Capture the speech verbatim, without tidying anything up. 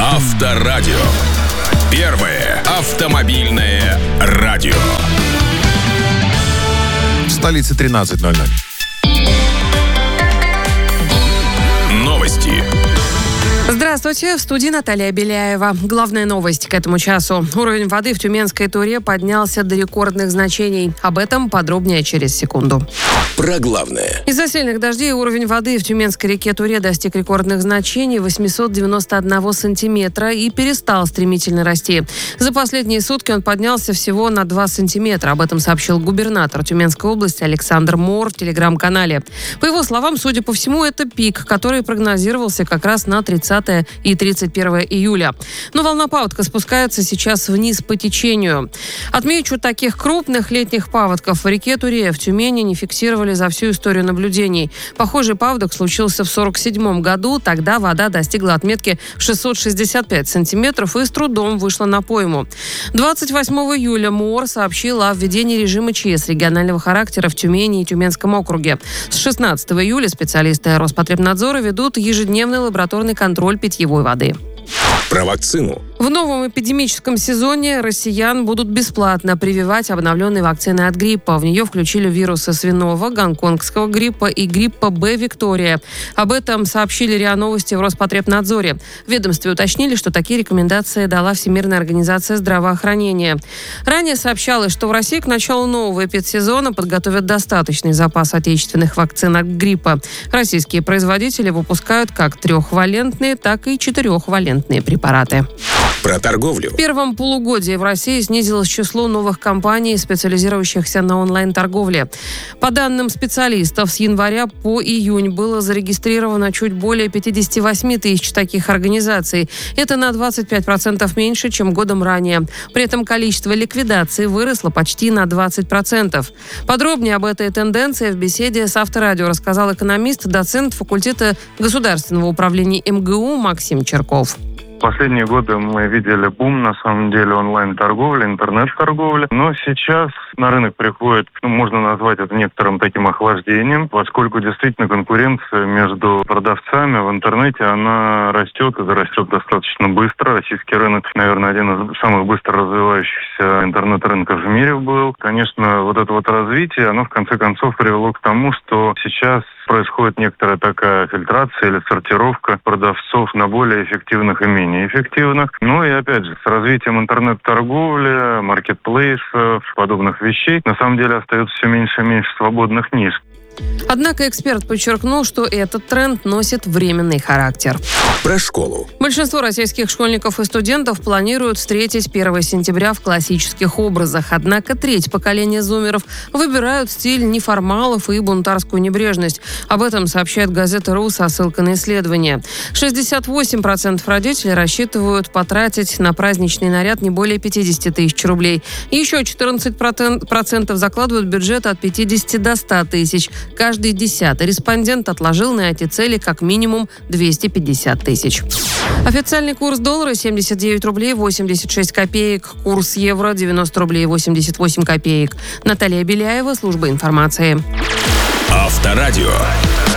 Авторадио. Первое автомобильное радио. В столице тринадцать ноль ноль. Новости. Здравствуйте, в студии Наталья Беляева. Главная новость к этому часу. Уровень воды в Тюменской Туре поднялся до рекордных значений. Об этом подробнее через секунду. Про главное. Из-за сильных дождей уровень воды в Тюменской реке Туре достиг рекордных значений восемьсот девяносто один сантиметра и перестал стремительно расти. За последние сутки он поднялся всего на два сантиметра. Об этом сообщил губернатор Тюменской области Александр Мор в телеграм-канале. По его словам, судя по всему, это пик, который прогнозировался как раз на тридцатое и тридцать первое июля. Но волна паводка спускается сейчас вниз по течению. Отмечу, таких крупных летних паводков в реке Туре в Тюмени не фиксировали за всю историю наблюдений. Похожий паводок случился в сорок седьмом году. Тогда вода достигла отметки шестьсот шестьдесят пять сантиметров и с трудом вышла на пойму. двадцать восьмого июля МОР сообщил о введении режима ЧС регионального характера в Тюмени и Тюменском округе. С шестнадцатого июля специалисты Роспотребнадзора ведут ежедневный лабораторный контроль питьевой воды. Про вакцину. В новом эпидемическом сезоне россиян будут бесплатно прививать обновленные вакцины от гриппа. В нее включили вирусы свиного, гонконгского гриппа и гриппа Б «Виктория». Об этом сообщили РИА Новости в Роспотребнадзоре. В ведомстве уточнили, что такие рекомендации дала Всемирная организация здравоохранения. Ранее сообщалось, что в России к началу нового эпидсезона подготовят достаточный запас отечественных вакцин от гриппа. Российские производители выпускают как трехвалентные, так и четырехвалентные препараты. Про торговлю. В первом полугодии в России снизилось число новых компаний, специализирующихся на онлайн-торговле. По данным специалистов, с января по июнь было зарегистрировано чуть более пятьдесят восемь тысяч таких организаций. Это на двадцать пять процентов меньше, чем годом ранее. При этом количество ликвидаций выросло почти на двадцать процентов. Подробнее об этой тенденции в беседе с Авторадио рассказал экономист, доцент факультета государственного управления эм гэ у Максим Черков. Последние годы мы видели бум, на самом деле, онлайн-торговли, интернет-торговли. Но сейчас на рынок приходит, ну, можно назвать это некоторым таким охлаждением, поскольку действительно конкуренция между продавцами в интернете, она растет, и растет достаточно быстро. Российский рынок, наверное, один из самых быстро развивающихся интернет-рынков в мире был. Конечно, вот это вот развитие, оно в конце концов привело к тому, что сейчас происходит некоторая такая фильтрация или сортировка продавцов на более эффективных и менее эффективных. Ну и опять же, с развитием интернет-торговли, маркетплейсов, подобных вещей, на самом деле остается все меньше и меньше свободных ниш. Однако эксперт подчеркнул, что этот тренд носит временный характер. Про школу. Большинство российских школьников и студентов планируют встретить первого сентября в классических образах. Однако треть поколения зумеров выбирают стиль неформалов и бунтарскую небрежность. Об этом сообщает газета РУ со ссылкой на исследование. шестьдесят восемь процентов родителей рассчитывают потратить на праздничный наряд не более пятьдесят тысяч рублей. Еще четырнадцать процентов закладывают бюджет от пятидесяти до ста тысяч. Каждый десятый респондент отложил на эти цели как минимум двести пятьдесят тысяч. Официальный курс доллара семьдесят девять рублей восемьдесят шесть копеек. Курс евро девяносто рублей восемьдесят восемь копеек. Наталья Беляева, служба информации. Авторадио.